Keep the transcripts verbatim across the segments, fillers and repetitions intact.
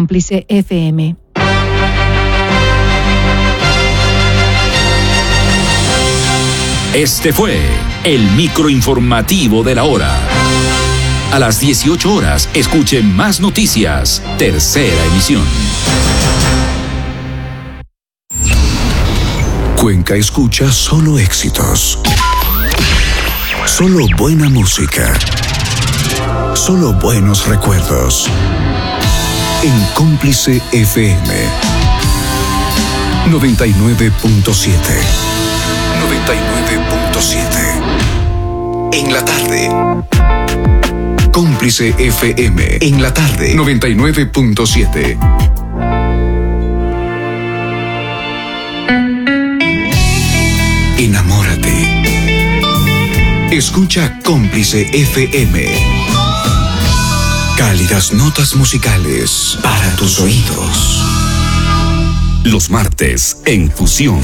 Cómplice F M. Este fue el microinformativo de la hora. A las dieciocho horas, escuche más noticias. Tercera emisión. Cuenca escucha solo éxitos. Solo buena música. Solo buenos recuerdos. En Cómplice F M. noventa y nueve punto siete. noventa y nueve punto siete. En la tarde. Cómplice F M. En la tarde. noventa y nueve punto siete. Enamórate. Escucha Cómplice F M. Cálidas notas musicales para tus oídos. Los martes, en Fusión.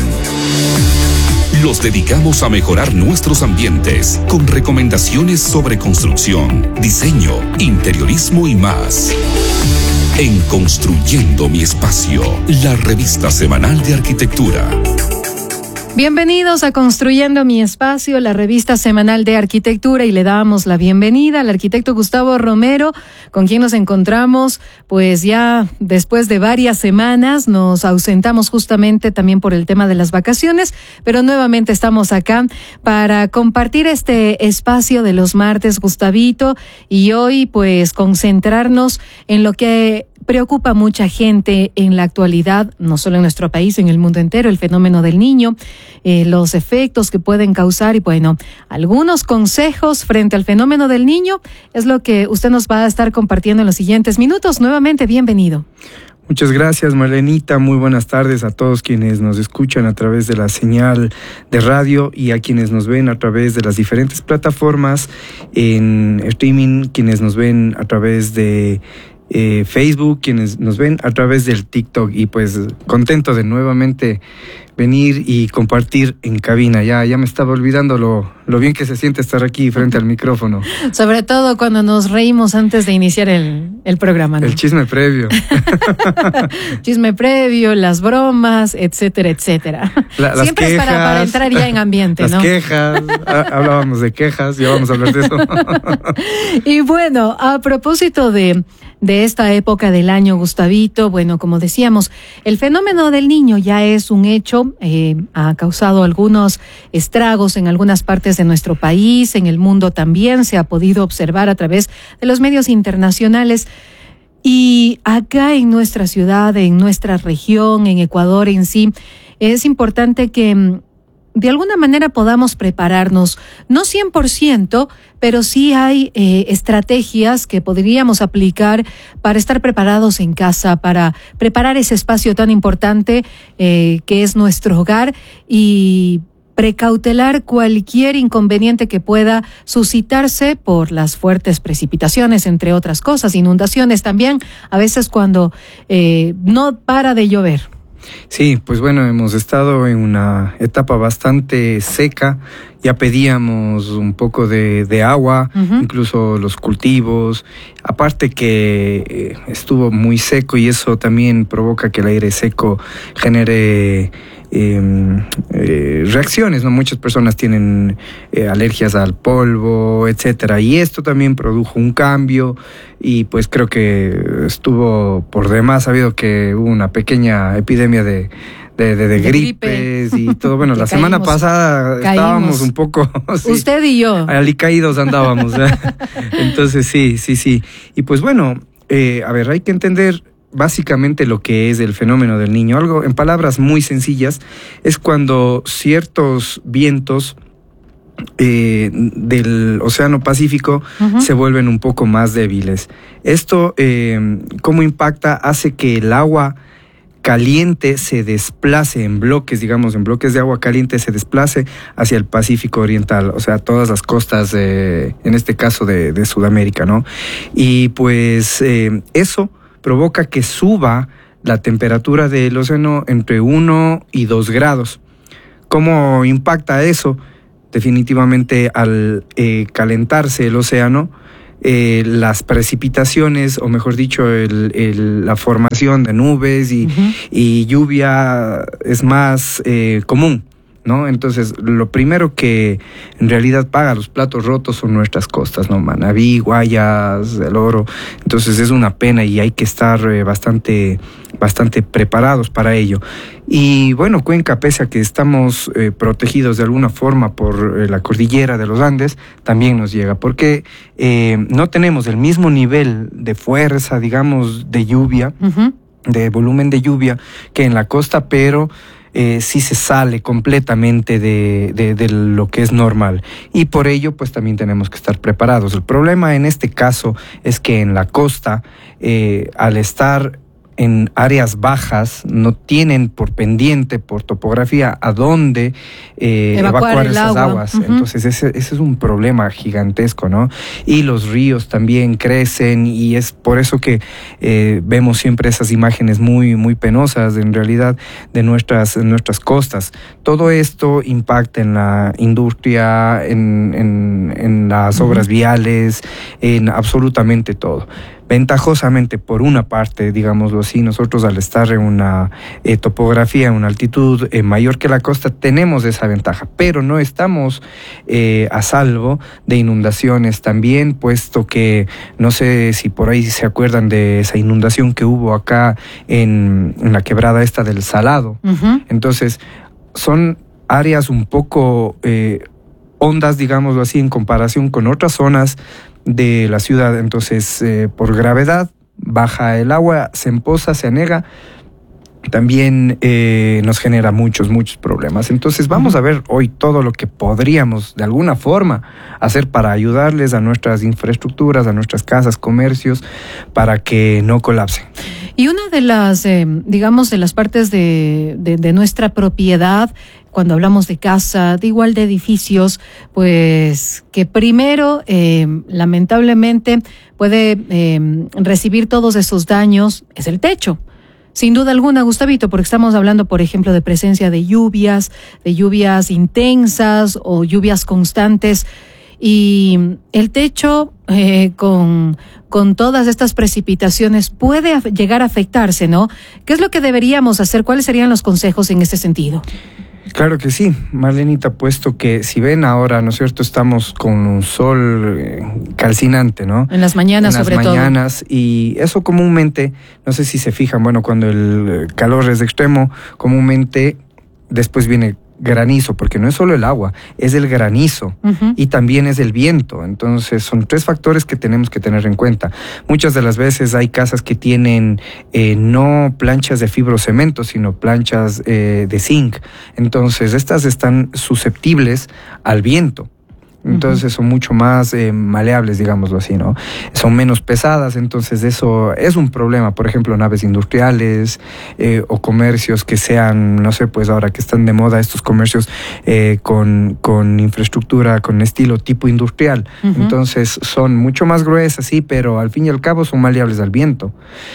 Los dedicamos a mejorar nuestros ambientes con recomendaciones sobre construcción, diseño, interiorismo y más. En Construyendo mi Espacio, la revista semanal de arquitectura. Bienvenidos a Construyendo mi Espacio, la revista semanal de arquitectura, y le damos la bienvenida al arquitecto Gustavo Romero, con quien nos encontramos pues ya después de varias semanas. Nos ausentamos justamente también por el tema de las vacaciones, pero nuevamente estamos acá para compartir este espacio de los martes, Gustavito, y hoy pues concentrarnos en lo que preocupa a mucha gente en la actualidad, no solo en nuestro país, en el mundo entero, el fenómeno del niño, eh, los efectos que pueden causar y bueno, algunos consejos frente al fenómeno del niño es lo que usted nos va a estar compartiendo en los siguientes minutos. Nuevamente, bienvenido. Muchas gracias, Marlenita. Muy buenas tardes a todos quienes nos escuchan a través de la señal de radio y a quienes nos ven a través de las diferentes plataformas en streaming, quienes nos ven a través de Eh, Facebook, quienes nos ven a través del TikTok, y pues contento de nuevamente venir y compartir en cabina. Ya, ya me estaba olvidando lo, lo bien que se siente estar aquí frente al micrófono. Sobre todo cuando nos reímos antes de iniciar el, el programa, ¿no? El chisme previo. Chisme previo, las bromas, etcétera, etcétera. La, Siempre quejas, es para, para entrar ya en ambiente, las ¿no? Las quejas, hablábamos de quejas, ya vamos a hablar de eso. Y bueno, a propósito de... de esta época del año, Gustavito, bueno, como decíamos, el fenómeno del niño ya es un hecho, eh, ha causado algunos estragos en algunas partes de nuestro país, en el mundo también se ha podido observar a través de los medios internacionales. Y acá en nuestra ciudad, en nuestra región, en Ecuador en sí, es importante que de alguna manera podamos prepararnos, no cien por ciento, pero sí hay eh, estrategias que podríamos aplicar para estar preparados en casa, para preparar ese espacio tan importante eh, que es nuestro hogar y precautelar cualquier inconveniente que pueda suscitarse por las fuertes precipitaciones, entre otras cosas, inundaciones también, a veces cuando eh, no para de llover. Sí, pues bueno, hemos estado en una etapa bastante seca, ya pedíamos un poco de, de agua, uh-huh. Incluso los cultivos, aparte que eh, estuvo muy seco y eso también provoca que el aire seco genere Eh, eh, reacciones, ¿no? Muchas personas tienen eh, alergias al polvo, etcétera, y esto también produjo un cambio y pues creo que estuvo por demás sabido que hubo una pequeña epidemia de de, de, de, de gripes gripe. Y todo. Bueno, la caímos, semana pasada caímos. Estábamos un poco sí, usted y yo alicaídos andábamos, ¿eh? Entonces sí, sí, sí, y pues bueno, eh, a ver, hay que entender básicamente lo que es el fenómeno del niño. Algo en palabras muy sencillas es cuando ciertos vientos eh, del Océano Pacífico uh-huh. se vuelven un poco más débiles. Esto, eh, ¿cómo impacta? Hace que el agua caliente se desplace en bloques, digamos, en bloques de agua caliente se desplace hacia el Pacífico Oriental, o sea, todas las costas, de, en este caso de, de Sudamérica, ¿no? Y pues eh, eso provoca que suba la temperatura del océano entre uno y dos grados. ¿Cómo impacta eso? Definitivamente al eh, calentarse el océano, eh, las precipitaciones, o mejor dicho, el, el, la formación de nubes y, uh-huh. y lluvia es más eh, común, ¿no? Entonces, lo primero que en realidad paga los platos rotos son nuestras costas, ¿no? Manabí, Guayas, El Oro. Entonces, es una pena y hay que estar eh, bastante, bastante preparados para ello. Y bueno, Cuenca, pese a que estamos eh, protegidos de alguna forma por eh, la cordillera de los Andes, también nos llega, porque eh, no tenemos el mismo nivel de fuerza, digamos, de lluvia, uh-huh. de volumen de lluvia que en la costa, pero Eh, sí se sale completamente de, de, de lo que es normal, y por ello pues también tenemos que estar preparados. El problema en este caso es que en la costa, eh, al estar en áreas bajas, no tienen por pendiente, por topografía, a dónde eh, evacuar, evacuar esas agua. aguas. Uh-huh. Entonces ese, ese es un problema gigantesco, ¿no? Y los ríos también crecen, y es por eso que eh, vemos siempre esas imágenes muy, muy penosas, en realidad, de nuestras, nuestras costas. Todo esto impacta en la industria, en, en, en las obras uh-huh. viales, en absolutamente todo. Ventajosamente, por una parte, digámoslo así, nosotros al estar en una eh, topografía, en una altitud eh, mayor que la costa, tenemos esa ventaja, pero no estamos eh, a salvo de inundaciones también, puesto que no sé si por ahí se acuerdan de esa inundación que hubo acá en, en la quebrada esta del Salado. Uh-huh. Entonces, son áreas un poco eh, hondas, digámoslo así, en comparación con otras zonas de la ciudad. Entonces, eh, por gravedad, baja el agua, se empoza, se anega, también eh, nos genera muchos, muchos problemas. Entonces, vamos a ver hoy todo lo que podríamos, de alguna forma, hacer para ayudarles a nuestras infraestructuras, a nuestras casas, comercios, para que no colapsen. Y una de las, eh, digamos, de las partes de, de, de nuestra propiedad, cuando hablamos de casa, de igual de edificios, pues que primero, eh, lamentablemente, puede eh, recibir todos esos daños, es el techo. Sin duda alguna, Gustavito, porque estamos hablando, por ejemplo, de presencia de lluvias, de lluvias intensas o lluvias constantes. Y el techo, eh, con, con todas estas precipitaciones, puede af- llegar a afectarse, ¿no? ¿Qué es lo que deberíamos hacer? ¿Cuáles serían los consejos en este sentido? Claro que sí, Marlenita, puesto que si ven ahora, ¿no es cierto?, estamos con un sol eh, calcinante, ¿no? En las mañanas, sobre todo. En las mañanas, y eso comúnmente, no sé si se fijan, bueno, cuando el calor es extremo, comúnmente después viene granizo, porque no es solo el agua, es el granizo, uh-huh. y también es el viento. Entonces son tres factores que tenemos que tener en cuenta. Muchas de las veces hay casas que tienen eh, no planchas de fibrocemento, sino planchas eh, de zinc. Entonces estas están susceptibles al viento. Entonces son mucho más eh, maleables, digámoslo así, ¿no? Son menos pesadas, entonces eso es un problema. Por ejemplo, naves industriales eh, o comercios que sean, no sé, pues ahora que están de moda estos comercios eh, con, con infraestructura, con estilo tipo industrial. Uh-huh. Entonces son mucho más gruesas, sí, pero al fin y al cabo son maleables al viento.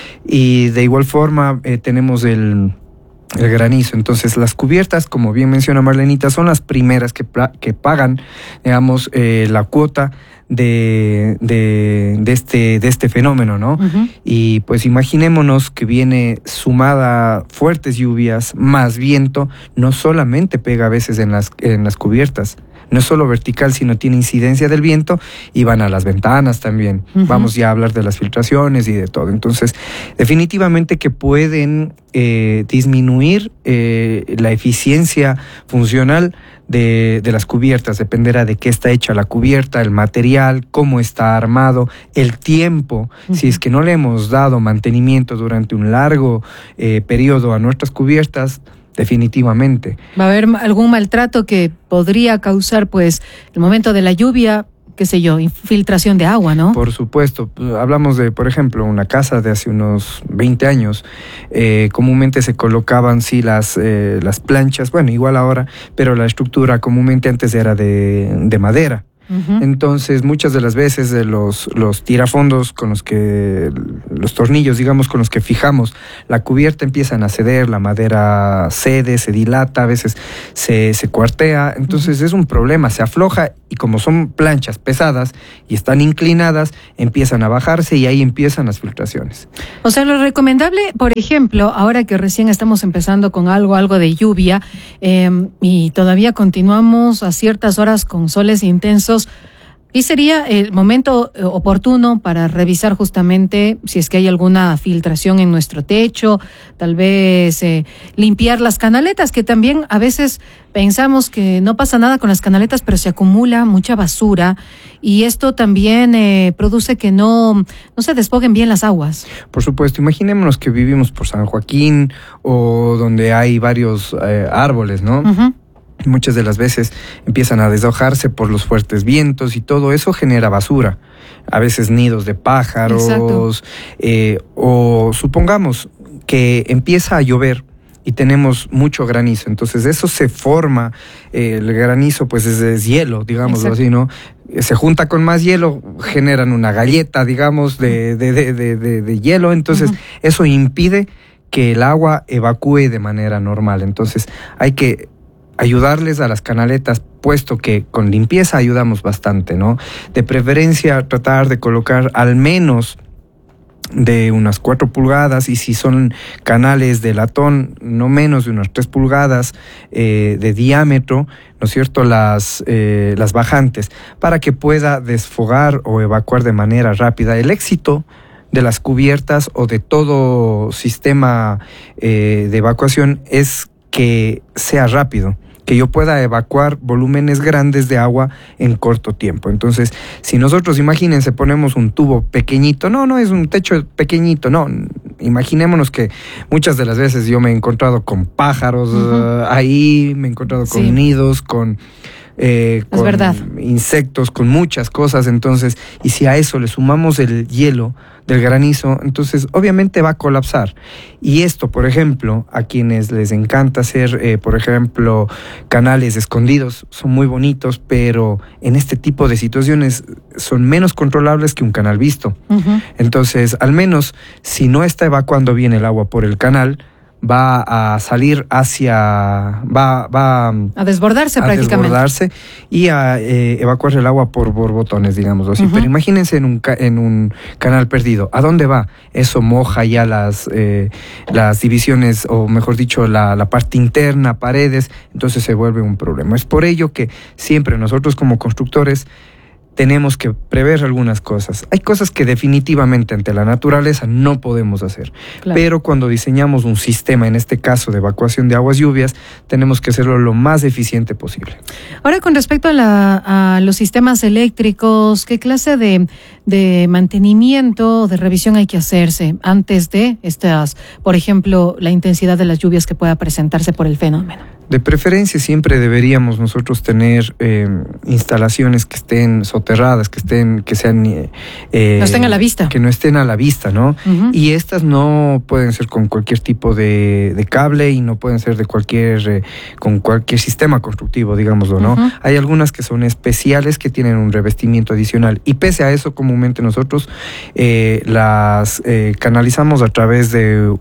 Y de igual forma eh, tenemos el... el granizo. Entonces las cubiertas, como bien menciona Marlenita, son las primeras que, que pagan, digamos, eh, la cuota de, de, de, este, de este fenómeno, ¿no? Uh-huh. Y pues imaginémonos que viene sumada fuertes lluvias, más viento, no solamente pega a veces en las, en las cubiertas, no es solo vertical, sino tiene incidencia del viento y van a las ventanas también. Uh-huh. Vamos ya a hablar de las filtraciones y de todo. Entonces, definitivamente que pueden eh, disminuir eh, la eficiencia funcional de, de las cubiertas. Dependerá de qué está hecha la cubierta, el material, cómo está armado, el tiempo. Uh-huh. Si es que no le hemos dado mantenimiento durante un largo eh, periodo a nuestras cubiertas, definitivamente. ¿Va a haber algún maltrato que podría causar, pues, el momento de la lluvia, qué sé yo, infiltración de agua, ¿no? Por supuesto. Hablamos de, por ejemplo, una casa de hace unos veinte años. Eh, comúnmente se colocaban, sí, las, eh, las planchas, bueno, igual ahora, pero la estructura comúnmente antes era de, de madera. Uh-huh. Entonces, muchas de las veces de los, los tirafondos con los que, los tornillos, digamos, con los que fijamos la cubierta empiezan a ceder, la madera cede, se dilata, a veces se, se cuartea, entonces uh-huh. es un problema, se afloja y como son planchas pesadas y están inclinadas, empiezan a bajarse y ahí empiezan las filtraciones. O sea, lo recomendable, por ejemplo, ahora que recién estamos empezando con algo, algo de lluvia eh, y todavía continuamos a ciertas horas con soles intensos, y sería el momento oportuno para revisar justamente si es que hay alguna filtración en nuestro techo, tal vez eh, limpiar las canaletas, que también a veces pensamos que no pasa nada con las canaletas, pero se acumula mucha basura y esto también eh, produce que no, no se desfoguen bien las aguas. Por supuesto, imaginémonos que vivimos por San Joaquín o donde hay varios eh, árboles, ¿no? Uh-huh. Muchas de las veces empiezan a deshojarse por los fuertes vientos y todo eso genera basura. A veces nidos de pájaros, eh, o supongamos que empieza a llover y tenemos mucho granizo. Entonces eso se forma, eh, el granizo pues es, es hielo, digámoslo Exacto. así, ¿no? Se junta con más hielo, generan una galleta, digamos, de, de, de, de, de, de hielo. Entonces uh-huh. eso impide que el agua evacúe de manera normal. Entonces hay que ayudarles a las canaletas, puesto que con limpieza ayudamos bastante, ¿no? De preferencia tratar de colocar al menos de unas cuatro pulgadas y si son canales de latón, no menos de unas tres pulgadas eh, de diámetro, ¿no es cierto?, las, eh, las bajantes, para que pueda desfogar o evacuar de manera rápida. El éxito de las cubiertas o de todo sistema eh, de evacuación es que sea rápido, que yo pueda evacuar volúmenes grandes de agua en corto tiempo. Entonces, si nosotros, imagínense, ponemos un tubo pequeñito, no, no es un techo pequeñito, no, imaginémonos que muchas de las veces yo me he encontrado con pájaros uh-huh. uh, ahí, me he encontrado con sí. nidos, con... Eh, es con verdad. insectos, con muchas cosas, entonces, y si a eso le sumamos el hielo del granizo, entonces obviamente va a colapsar. Y esto, por ejemplo, a quienes les encanta hacer, eh, por ejemplo, canales escondidos, son muy bonitos, pero en este tipo de situaciones son menos controlables que un canal visto. Uh-huh. Entonces, al menos, si no está evacuando bien el agua por el canal, va a salir hacia, va, va a desbordarse a prácticamente. desbordarse y a eh, evacuar el agua por borbotones, digamos así. Uh-huh. Pero imagínense en un, en un canal perdido, ¿a dónde va? Eso moja ya las, eh, las divisiones, o mejor dicho, la, la parte interna, paredes, entonces se vuelve un problema. Es por ello que siempre nosotros como constructores tenemos que prever algunas cosas. Hay cosas que definitivamente ante la naturaleza no podemos hacer, claro. pero cuando diseñamos un sistema, en este caso de evacuación de aguas lluvias, tenemos que hacerlo lo más eficiente posible. Ahora, con respecto a, la, a los sistemas eléctricos, ¿qué clase de, de mantenimiento, de revisión hay que hacerse antes de estas, por ejemplo, la intensidad de las lluvias que pueda presentarse por el fenómeno? De preferencia siempre deberíamos nosotros tener eh, instalaciones que estén soterradas, que estén, que sean eh, no estén a la vista, que no estén a la vista, ¿no? Uh-huh. Y estas no pueden ser con cualquier tipo de, de cable y no pueden ser de cualquier eh, con cualquier sistema constructivo, digámoslo, ¿no? Uh-huh. Hay algunas que son especiales que tienen un revestimiento adicional y pese a eso comúnmente nosotros eh, las eh, canalizamos a través de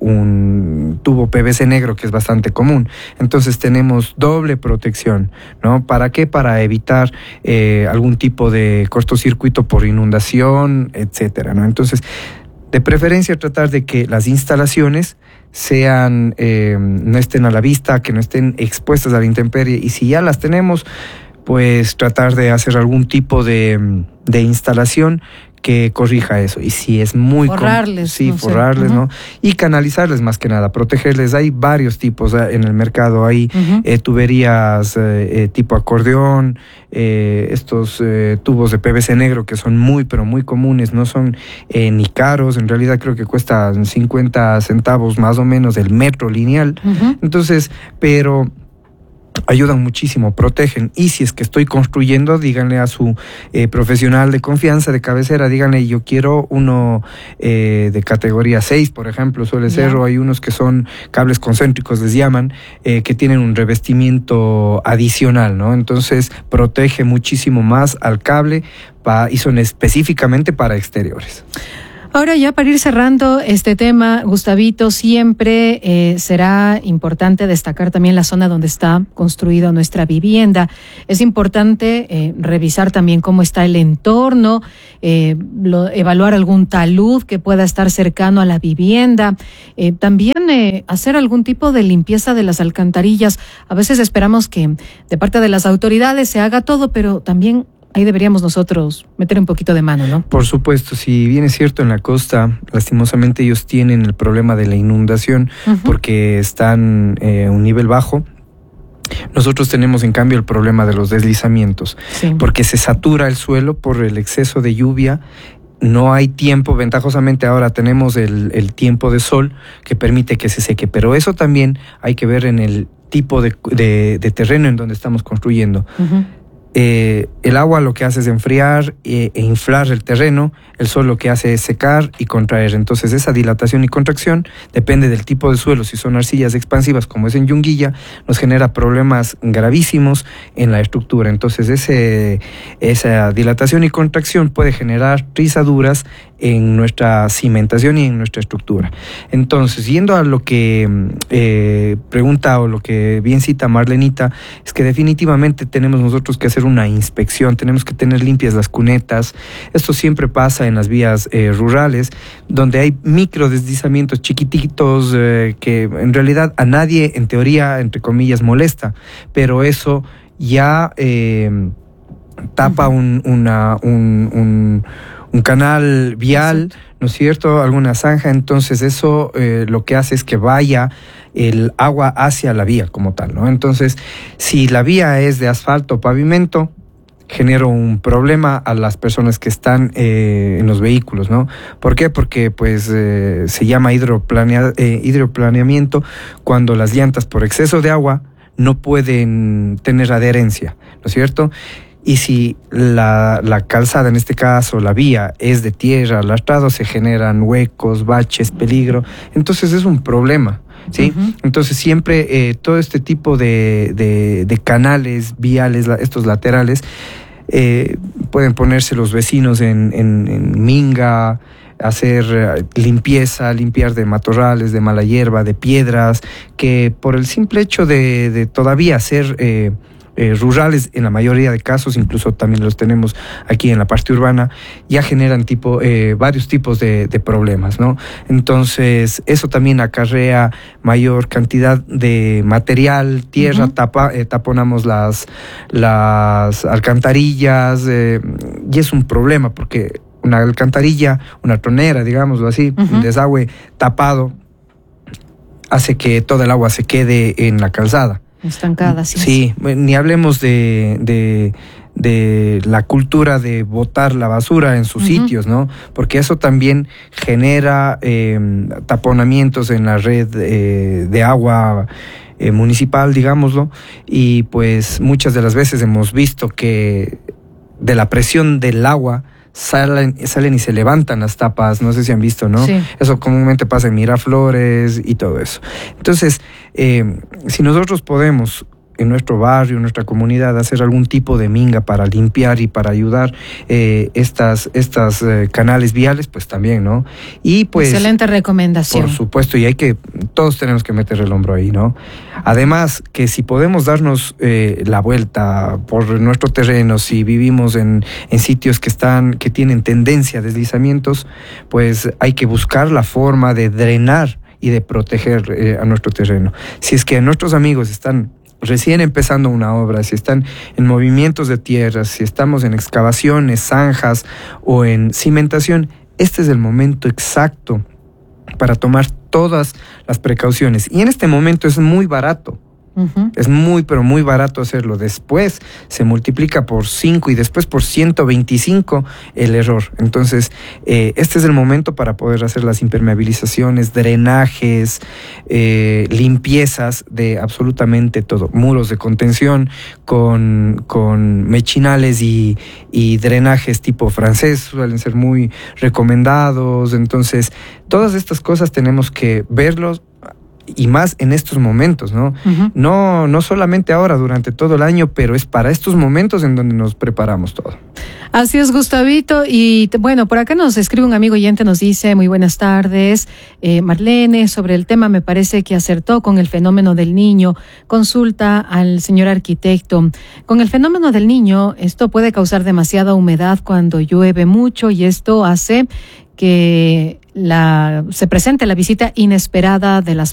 un tubo P V C negro que es bastante común. Entonces tenemos tenemos doble protección, ¿no? ¿Para qué? Para evitar eh, algún tipo de cortocircuito por inundación, etcétera, ¿no? Entonces, de preferencia tratar de que las instalaciones sean, eh, no estén a la vista, que no estén expuestas a la intemperie, y si ya las tenemos, pues tratar de hacer algún tipo de, de instalación que corrija eso. Y si es muy... Forrarles. Com- sí, no forrarles, sé. ¿no? Y canalizarles más que nada, protegerles. Hay varios tipos ¿eh? en el mercado. Hay uh-huh. eh, tuberías eh, eh, tipo acordeón, eh, estos eh, tubos de P V C negro que son muy, pero muy comunes. No son eh, ni caros. En realidad creo que cuestan cincuenta centavos más o menos el metro lineal. Uh-huh. Entonces, pero... ayudan muchísimo, protegen. Y si es que estoy construyendo, díganle a su eh, profesional de confianza, de cabecera, díganle, yo quiero uno eh, de categoría seis, por ejemplo, suele ser, yeah. o hay unos que son cables concéntricos, les llaman, eh, que tienen un revestimiento adicional, ¿no? Entonces, protege muchísimo más al cable pa, y son específicamente para exteriores. Ahora ya para ir cerrando este tema, Gustavito, siempre eh, será importante destacar también la zona donde está construida nuestra vivienda. Es importante eh, revisar también cómo está el entorno, eh, lo, evaluar algún talud que pueda estar cercano a la vivienda, eh, también eh, hacer algún tipo de limpieza de las alcantarillas. A veces esperamos que de parte de las autoridades se haga todo, pero también ahí deberíamos nosotros meter un poquito de mano, ¿no? Por supuesto, si bien es cierto, en la costa, lastimosamente ellos tienen el problema de la inundación, uh-huh. porque están eh, a un nivel bajo. Nosotros tenemos, en cambio, el problema de los deslizamientos, sí. porque se satura el suelo por el exceso de lluvia. No hay tiempo, ventajosamente ahora tenemos el, el tiempo de sol que permite que se seque, pero eso también hay que ver en el tipo de, de, de terreno en donde estamos construyendo. Uh-huh. Eh, el agua lo que hace es enfriar e, e inflar el terreno, el sol lo que hace es secar y contraer. Entonces esa dilatación y contracción depende del tipo de suelo. Si son arcillas expansivas como es en Yunguilla, nos genera problemas gravísimos en la estructura. Entonces ese, esa dilatación y contracción puede generar rizaduras en nuestra cimentación y en nuestra estructura. Entonces, yendo a lo que eh, pregunta o lo que bien cita Marlenita, es que definitivamente tenemos nosotros que hacer una inspección, tenemos que tener limpias las cunetas. Esto siempre pasa en las vías eh, rurales, donde hay micro deslizamientos chiquititos eh, que en realidad a nadie, en teoría, entre comillas, molesta, pero eso ya eh, tapa un, una, un, un un canal vial, ¿no es cierto?, alguna zanja. Entonces eso eh, lo que hace es que vaya el agua hacia la vía como tal, ¿no? Entonces, si la vía es de asfalto o pavimento, genera un problema a las personas que están eh, en los vehículos, ¿no? ¿Por qué? Porque pues eh, se llama hidroplanea, eh, hidroplaneamiento cuando las llantas por exceso de agua no pueden tener adherencia, ¿no es cierto? Y si la, la calzada, en este caso la vía, es de tierra, lastrado, se generan huecos, baches, peligro. Entonces es un problema, ¿sí? Uh-huh. Entonces siempre eh, todo este tipo de, de, de canales viales, la, estos laterales, eh, pueden ponerse los vecinos en, en, en minga, hacer uh, limpieza, limpiar de matorrales, de mala hierba, de piedras, que por el simple hecho de, de todavía ser eh, Eh, rurales, en la mayoría de casos, incluso también los tenemos aquí en la parte urbana, ya generan tipo, eh, varios tipos de, de problemas, ¿no? Entonces, eso también acarrea mayor cantidad de material, tierra, uh-huh. tapa, eh, taponamos las, las alcantarillas, eh, y es un problema porque una alcantarilla, una tronera, digámoslo así, uh-huh. un desagüe tapado, hace que toda el agua se quede en la calzada. Estancada, sí. Sí, ni hablemos de, de, de la cultura de botar la basura en sus uh-huh. sitios, ¿no? Porque eso también genera eh, taponamientos en la red eh, de agua eh, municipal, digámoslo, y pues muchas de las veces hemos visto que de la presión del agua Salen, salen y se levantan las tapas, no sé si han visto, ¿no? Sí. Eso comúnmente pasa en Miraflores y todo eso. Entonces, eh, si nosotros podemos en nuestro barrio, en nuestra comunidad, hacer algún tipo de minga para limpiar y para ayudar eh, estas, estas eh, canales viales, pues también, ¿no? Y pues, excelente recomendación. Por supuesto, y hay que, todos tenemos que meter el hombro ahí, ¿no? Además, que si podemos darnos eh, la vuelta por nuestro terreno, si vivimos en, en sitios que están, que tienen tendencia a deslizamientos, pues hay que buscar la forma de drenar y de proteger eh, a nuestro terreno. Si es que nuestros amigos están recién empezando una obra, si están en movimientos de tierras, si estamos en excavaciones, zanjas o en cimentación, este es el momento exacto para tomar todas las precauciones. Y en este momento es muy barato, Uh-huh. Es muy, pero muy barato hacerlo. Después se multiplica por cinco y después por ciento veinticinco el error. Entonces, eh, este es el momento para poder hacer las impermeabilizaciones, drenajes, eh, limpiezas de absolutamente todo. Muros de contención con, con mechinales y, y drenajes tipo francés suelen ser muy recomendados. Entonces, todas estas cosas tenemos que verlos, y más en estos momentos, ¿no? Uh-huh. No, no solamente ahora, durante todo el año, pero es para estos momentos en donde nos preparamos todo. Así es, Gustavito. Y bueno, por acá nos escribe un amigo oyente, nos dice, muy buenas tardes, eh, Marlene, sobre el tema me parece que acertó con el fenómeno del niño. Consulta al señor arquitecto. Con el fenómeno del niño, esto puede causar demasiada humedad cuando llueve mucho y esto hace que la, se presente la visita inesperada de las